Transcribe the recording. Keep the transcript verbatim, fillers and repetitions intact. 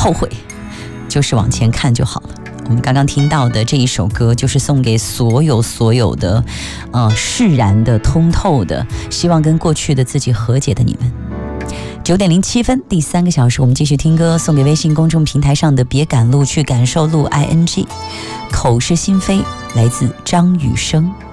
后悔，就是往前看就好了。我们刚刚听到的这一首歌，就是送给所有所有的，呃，释然的、通透的，希望跟过去的自己和解的你们。九点零七分，第三个小时，我们继续听歌，送给微信公众平台上的别赶路去感受路 I N G， 口是心非，来自张雨生。